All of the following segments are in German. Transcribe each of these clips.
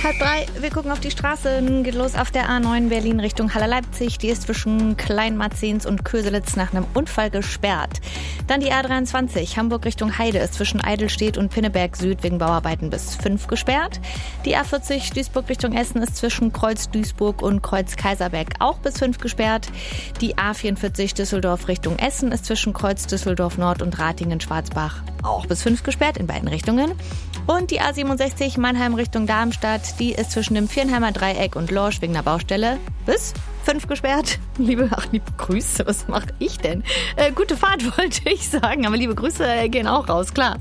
2:30, wir gucken auf die Straße. Geht los auf der A9 Berlin Richtung Halle Leipzig. Die ist zwischen Kleinmarzens und Köselitz nach einem Unfall gesperrt. Dann die A23 Hamburg Richtung Heide ist zwischen Eidelstedt und Pinneberg Süd wegen Bauarbeiten bis 5 gesperrt. Die A40 Duisburg Richtung Essen ist zwischen Kreuz Duisburg und Kreuz Kaiserberg auch bis 5 gesperrt. Die A44 Düsseldorf Richtung Essen ist zwischen Kreuz Düsseldorf Nord und Ratingen Schwarzbach auch bis 5 gesperrt in beiden Richtungen. Und die A67 Mannheim Richtung Darmstadt, die ist zwischen dem Viernheimer Dreieck und Lorsch wegen einer Baustelle bis 5 gesperrt. Liebe Grüße, was mache ich denn? Gute Fahrt wollte ich sagen, aber liebe Grüße gehen auch raus, klar.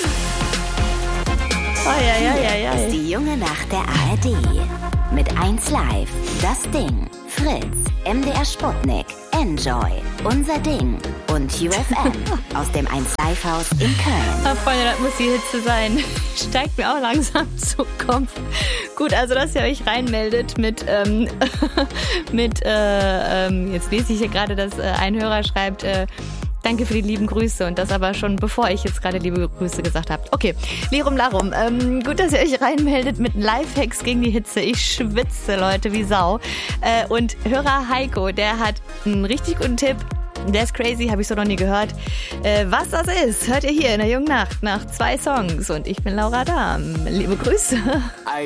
Ist die junge Nacht der ARD. Mit 1 Live, Das Ding, Fritz, MDR Sputnik, Enjoy, Unser Ding und UFM aus dem 1 Live Haus in Köln. Oh, Freunde, das muss die Hitze sein. Steigt mir auch langsam zu Kopf. Gut, also dass ihr euch reinmeldet mit, jetzt lese ich hier gerade, dass ein Hörer schreibt, danke für die lieben Grüße und das aber schon bevor ich jetzt gerade liebe Grüße gesagt habe. Okay, Lirum Larum. Gut, dass ihr euch reinmeldet mit Lifehacks gegen die Hitze. Ich schwitze, Leute, wie Sau. Und Hörer Heiko, der hat einen richtig guten Tipp. Der ist crazy, habe ich so noch nie gehört. Was das ist, hört ihr hier in der jungen Nacht nach 2 Songs. Und ich bin Laura Dahm. Liebe Grüße.